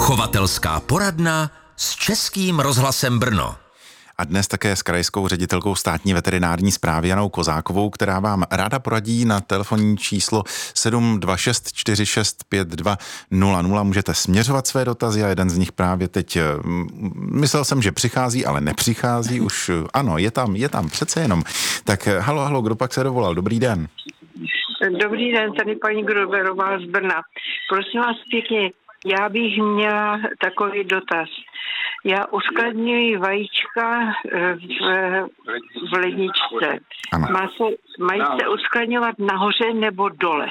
Chovatelská poradna s Českým rozhlasem Brno. A dnes také s krajskou ředitelkou státní veterinární správy Janou Kozákovou, která vám ráda poradí na telefonní číslo 726 46 52 00. Můžete směřovat své dotazy a jeden z nich právě teď, myslel jsem, že přichází, ale nepřichází, už ano, je tam přece jenom. Tak halo, kdo pak se dovolal? Dobrý den. Dobrý den, tady paní Gruberová z Brna. Prosím vás pěkně, já bych měla takový dotaz. Já uskladňuji vajíčka v ledničce. Mají se uskladňovat nahoře nebo dole?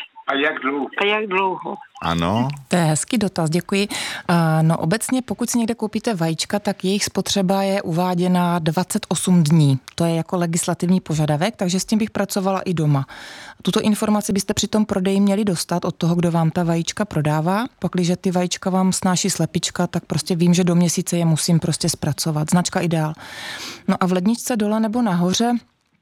A jak dlouho? Ano. To je hezký dotaz, děkuji. No obecně, pokud si někde koupíte vajíčka, tak jejich spotřeba je uváděna 28 dní. To je jako legislativní požadavek, takže s tím bych pracovala i doma. Tuto informaci byste při tom prodeji měli dostat od toho, kdo vám ta vajíčka prodává. Pakliže ty vajíčka vám snáší slepička, tak prostě vím, že do měsíce je musím prostě zpracovat. Značka Ideál. No a v ledničce dole nebo nahoře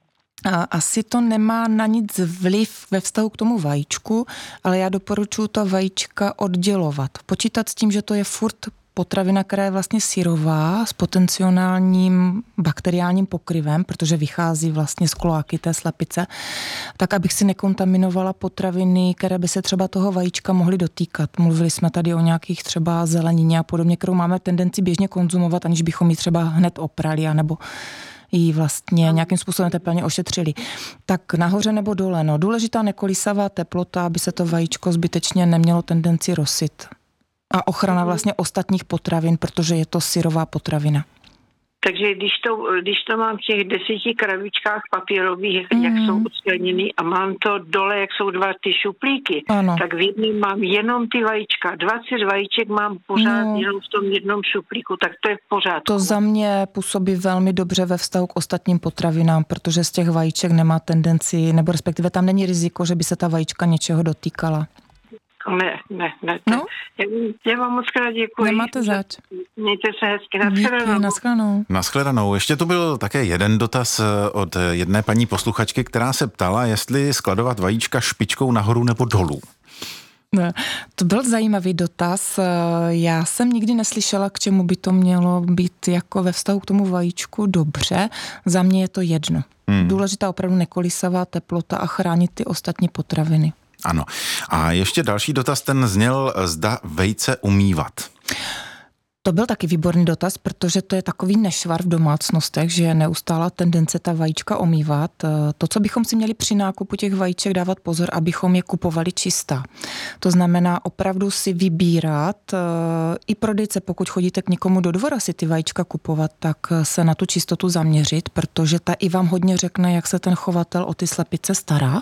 asi to nemá na nic vliv ve vztahu k tomu vajíčku, ale já doporučuji ta vajíčka oddělovat. Počítat s tím, že to je furt potravina, která je vlastně syrová s potenciálním bakteriálním pokryvem, protože vychází vlastně z kloaky té slepice, tak abych si nekontaminovala potraviny, které by se třeba toho vajíčka mohly dotýkat. Mluvili jsme tady o nějakých třeba zelenině a podobně, kterou máme tendenci běžně konzumovat, aniž bychom ji třeba hned oprali, anebo ji vlastně nějakým způsobem teplně ošetřili. Tak nahoře nebo dole. No, důležitá nekolísavá teplota, aby se to vajíčko zbytečně nemělo tendenci rosit. A ochrana vlastně ostatních potravin, protože je to syrová potravina. Takže když to mám v těch 10 krabičkách papírových, jak jsou uskladněny a mám to dole, jak jsou 2 ty šuplíky, ano. Tak v jednom mám jenom ty vajíčka. 20 vajíček mám pořád jenom v tom jednom šuplíku, tak to je v pořádku. To za mě působí velmi dobře ve vztahu k ostatním potravinám, protože z těch vajíček nemá tendenci, nebo respektive tam není riziko, že by se ta vajíčka něčeho dotýkala. Ne. No? Já vám moc krát děkuji. Nemáte zač. Mějte se hezky. Naschledanou. Ještě tu byl také jeden dotaz od jedné paní posluchačky, která se ptala, jestli skladovat vajíčka špičkou nahoru nebo dolů. Ne, to byl zajímavý dotaz. Já jsem nikdy neslyšela, k čemu by to mělo být jako ve vztahu k tomu vajíčku dobře. Za mě je to jedno. Důležitá opravdu nekolísavá teplota a chránit ty ostatní potraviny. Ano. A ještě další dotaz, ten zněl, zda vejce umývat. To byl taky výborný dotaz, protože to je takový nešvar v domácnostech, že je neustálá tendence ta vajíčka omývat. To, co bychom si měli při nákupu těch vajíček dávat pozor, abychom je kupovali čistá. To znamená opravdu si vybírat, i prodejce, pokud chodíte k někomu do dvora si ty vajíčka kupovat, tak se na tu čistotu zaměřit, protože ta i vám hodně řekne, jak se ten chovatel o ty slepice stará.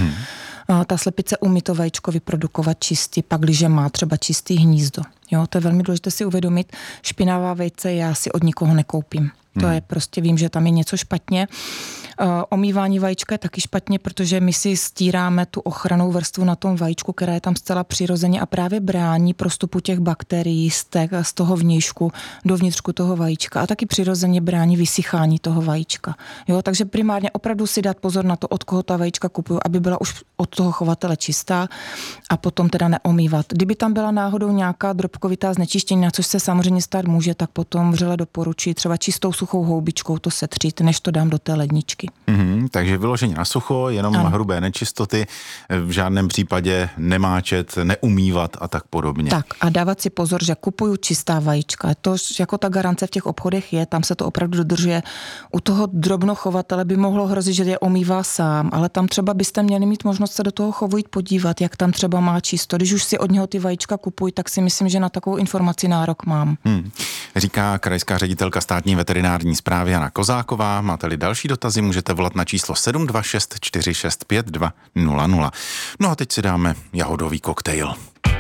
Ta slepice umí to vajíčko vyprodukovat čistý, pakliže má třeba čistý hnízdo. Jo, to je velmi důležité si uvědomit. Špinavá vejce já si od nikoho nekoupím. To je prostě, vím, že tam je něco špatně. Omývání vajíčka je taky špatně, protože my si stíráme tu ochrannou vrstvu na tom vajíčku, která je tam zcela přirozeně a právě brání prostupu těch bakterií z toho vnějšku do vnitřku toho vajíčka a taky přirozeně brání vysychání toho vajíčka. Jo, takže primárně opravdu si dát pozor na to, od koho ta vajíčka kupuju, aby byla už od toho chovatele čistá a potom teda neomývat. Kdyby tam byla náhodou nějaká drobkovitá znečištění, na což se samozřejmě stát může, tak potom vřele doporučuji třeba čistou suchou houbičkou to setřít, než to dám do té ledničky. Takže vyloženě na sucho, jenom hrubé nečistoty, v žádném případě nemáčet, neumývat a tak podobně. Tak a dávat si pozor, že kupuju čistá vajíčka. To jako ta garance v těch obchodech je, tam se to opravdu dodržuje. U toho drobnochovatele by mohlo hrozit, že je omývá sám, ale tam třeba byste měli mít možnost se do toho chovu jít podívat, jak tam třeba má čisto. Když už si od něho ty vajíčka kupuji, tak si myslím, že na takovou informaci nárok mám. Říká krajská ředitelka státní veterinární správy Jana Kozáková. Máte-li další dotazy, můžete volat na číslo 726 465 200. No a teď si dáme jahodový koktejl.